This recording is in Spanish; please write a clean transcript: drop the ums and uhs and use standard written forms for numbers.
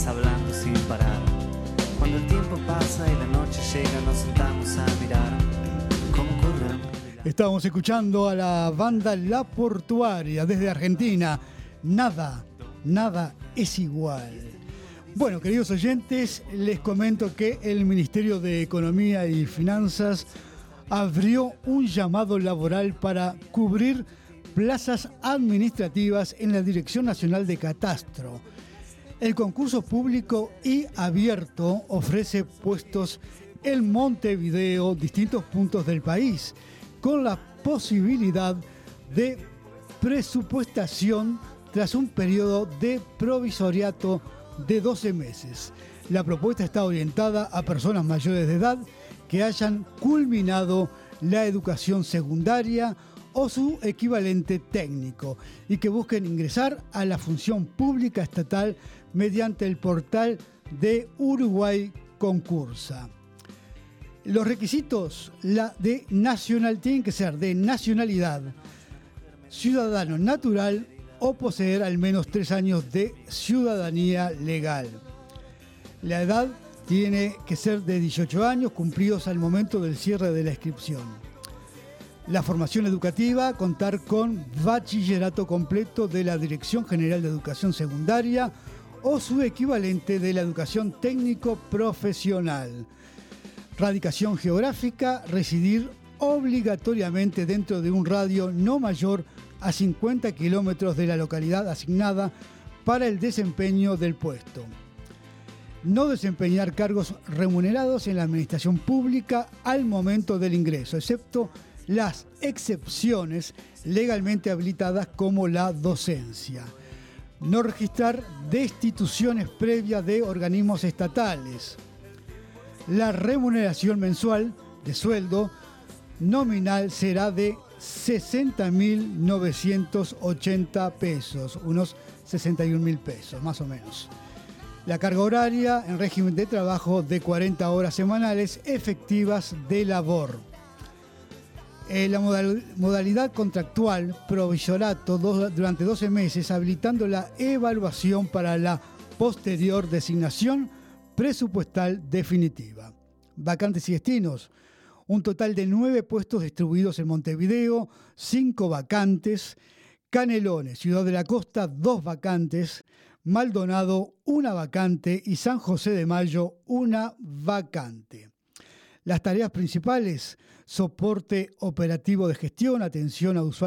horas hablando sin parar. Cuando el tiempo pasa y la noche llega, nos sentamos a mirar cómo corre. Estamos escuchando a la banda La Portuaria desde Argentina. Nada es igual. Bueno, queridos oyentes, les comento que el Ministerio de Economía y Finanzas abrió un llamado laboral para cubrir plazas administrativas en la Dirección Nacional de Catastro. El concurso público y abierto ofrece puestos en Montevideo, distintos puntos del país, con la posibilidad de presupuestación tras un periodo de provisoriato de 12 meses. La propuesta está orientada a personas mayores de edad que hayan culminado la educación secundaria o su equivalente técnico y que busquen ingresar a la función pública estatal mediante el portal de Uruguay Concursa. Los requisitos tienen que ser de nacionalidad, ciudadano natural o poseer al menos 3 años de ciudadanía legal. La edad tiene que ser de 18 años cumplidos al momento del cierre de la inscripción. La formación educativa, contar con bachillerato completo de la Dirección General de Educación Secundaria o su equivalente de la educación técnico-profesional. Radicación geográfica, residir obligatoriamente dentro de un radio no mayor a 50 kilómetros de la localidad asignada para el desempeño del puesto. No desempeñar cargos remunerados en la administración pública al momento del ingreso, excepto las excepciones legalmente habilitadas como la docencia. No registrar destituciones previas de organismos estatales. La remuneración mensual de sueldo nominal será de 60.980 pesos, unos 61.000 pesos, más o menos. La carga horaria en régimen de trabajo de 40 horas semanales efectivas de labor. La modalidad contractual, provisorato durante 12 meses, habilitando la evaluación para la posterior designación presupuestal definitiva. Vacantes y destinos. Un total de 9 puestos distribuidos en Montevideo, 5 vacantes. Canelones, Ciudad de la Costa, 2 vacantes. Maldonado, 1 vacante. Y San José de Mayo, 1 vacante. Las tareas principales: soporte operativo de gestión, atención a usuarios